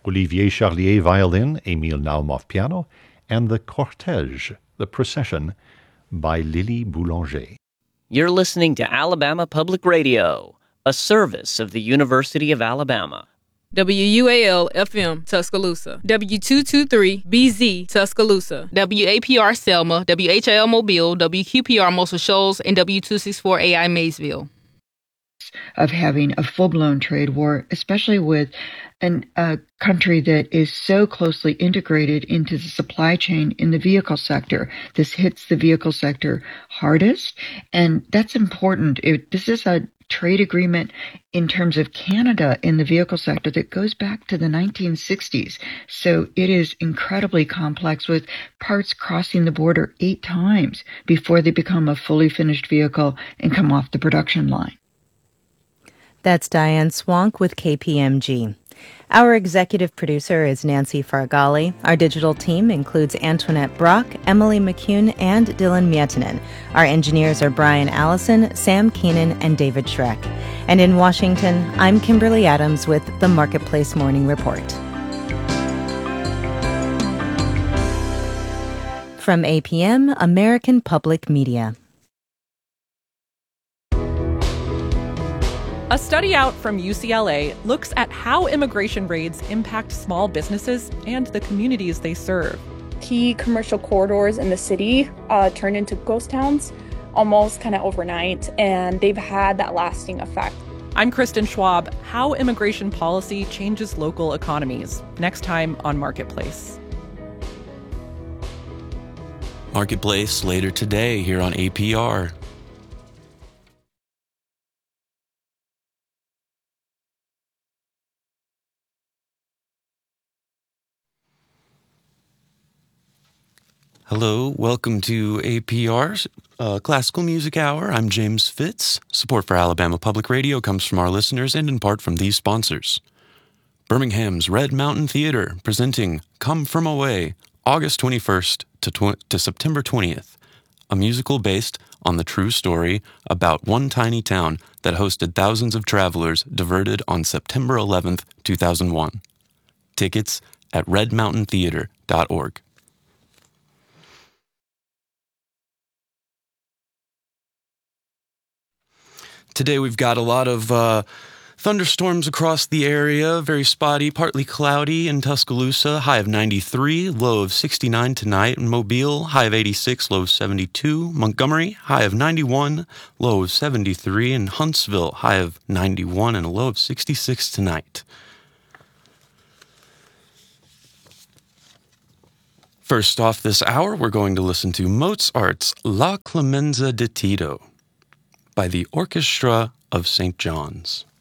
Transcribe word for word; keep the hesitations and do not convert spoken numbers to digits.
Olivier Charlier violin, Émile Naumov piano, and The Cortège, The Procession, by Lily Boulanger. You're listening to Alabama Public Radio, a service of the University of Alabama. W U A L F M Tuscaloosa, W two twenty-three B Z Tuscaloosa, W A P R Selma, W H L Mobile, W Q P R Muscle Shoals, and W two sixty-four A I Maysville. Of having a full-blown trade war, especially with an, a country that is so closely integrated into the supply chain in the vehicle sector. This hits the vehicle sector hardest, and that's important. It, this is a trade agreement in terms of Canada in the vehicle sector that goes back to the nineteen sixties. So it is incredibly complex, with parts crossing the border eight times before they become a fully finished vehicle and come off the production line. That's Diane Swank with K P M G. Our executive producer is Nancy Fargali. Our digital team includes Antoinette Brock, Emily McCune, and Dylan Mietinen. Our engineers are Brian Allison, Sam Keenan, and David Schreck. And in Washington, I'm Kimberly Adams with the Marketplace Morning Report. From A P M, American Public Media. A study out from U C L A looks at how immigration raids impact small businesses and the communities they serve. Key commercial corridors in the city uh, turned into ghost towns almost kind of overnight, and they've had that lasting effect. I'm Kristen Schwab. How immigration policy changes local economies. Next time on Marketplace. Marketplace later today here on A P R. Hello, welcome to A P R's uh, Classical Music Hour. I'm James Fitz. Support for Alabama Public Radio comes from our listeners and in part from these sponsors. Birmingham's Red Mountain Theater presenting Come From Away, August twenty-first to, tw- to September twentieth, a musical based on the true story about one tiny town that hosted thousands of travelers diverted on September eleventh, two thousand one. Tickets at red mountain theater dot org. Today we've got a lot of uh, thunderstorms across the area, very spotty, partly cloudy in Tuscaloosa, high of ninety-three, low of sixty-nine tonight. In Mobile, high of eighty-six, low of seventy-two. Montgomery, high of ninety-one, low of seventy-three. And Huntsville, high of ninety-one and a low of sixty-six tonight. First off this hour, we're going to listen to Mozart's La Clemenza di Tito by the Orchestra of Saint John's.